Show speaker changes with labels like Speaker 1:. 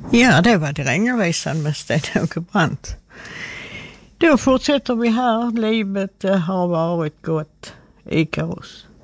Speaker 1: Ja, det var Drängervisan med Sten-Åke Brandt. Då fortsätter vi här. Livet har varit gott. Ikaros.